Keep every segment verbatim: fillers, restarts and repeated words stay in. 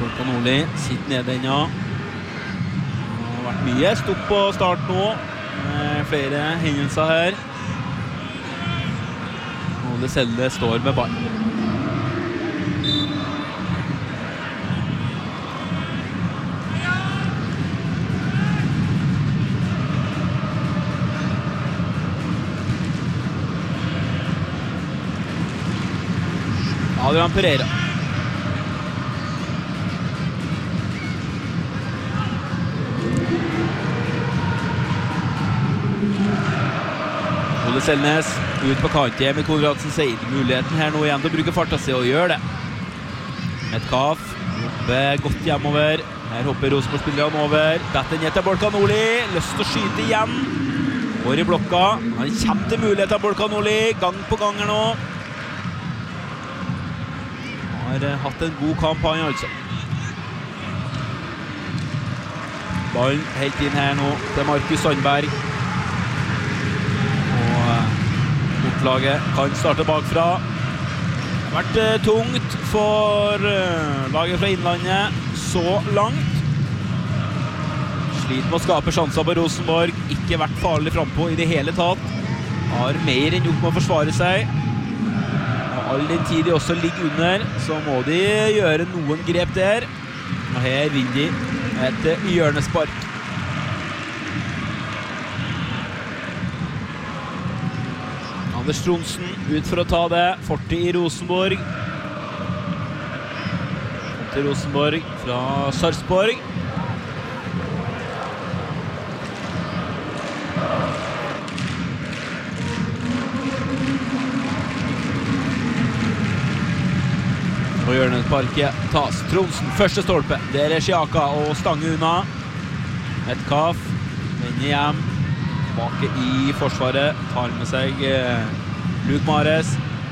Bolka Nordli sitter nede ennå. Det har vært mye stopp på start nå. Flere hendelser her. Ole Selnes står med ball. Adrian Pereira. Ole Selnes ut på kanten med Konradsen Seid. Muligheten her nå igjen til å bruke farta seg og gjøre det. Metcalf hopper godt hjemover. Her hopper Rosenborg-spillerne over. Dette ned til Bolka Nordli. Lyst til å skyte igjen. Går i blokka. Han kommer til mulighet av Bolka Nordli. Gang på gang her nå. Har hatt en god kamp han altså. Ballen helt inn her nå til Markus Sandberg. Laget kan starte bakfra. Det har vært uh, tungt for uh, laget fra Innlandet så langt. Sliter med å skape sjanser på Rosenborg. Ikke vært farlig frempå i det hele tatt. Har mer enn nok med å forsvare seg. Og all den tid de også ligger under, så må de gjøre noen grep der. Og her vinner de et uh, hjørnespark. Anders Tronsen ut for å ta det. Forti i Rosenborg. Til Rosenborg fra Sarpsborg. Og hjørnesparket tas. Tronsen, første stolpe. Der er Sjaka og stange unna. Metcalf vender hjem. Tilbake i forsvaret, tar med seg eh, Luke Mares.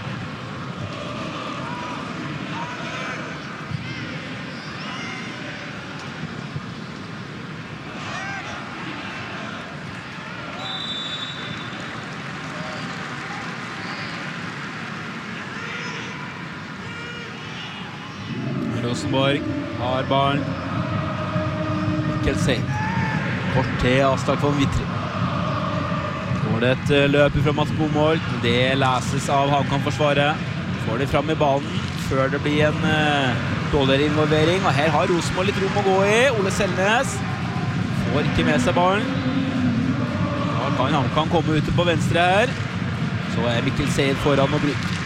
Rosenborg har ballen. Mikkel Seid. Kort til Astak von Wittry. Får det et løp fra Mats Bomål. Det leses av HamKam-forsvaret. Får det fram i banen før det blir en uh, dårligere involvering. Og her har Rosenborg litt rom å gå i. Ole Selnes får ikke med seg ballen. Da kan HamKam komme ute på venstre her. Så er Mikkel Seid foran og bryter.